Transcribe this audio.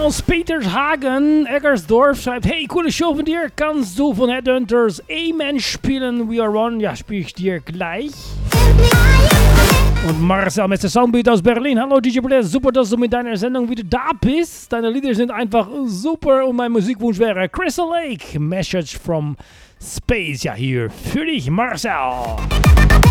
aus Petershagen, Eggersdorf, schreibt: Hey, coole Show von dir. Kannst du von Headhunters Amen spielen? We Are One. Ja, spiele ich dir gleich. Und Marcel, Mr. Soundbeat aus Berlin. Hallo DJ Bless, super, dass du mit deiner Sendung wieder da bist. Deine Lieder sind einfach super und mein Musikwunsch wäre Crystal Lake, Message from Space. Ja, hier für dich, Marcel.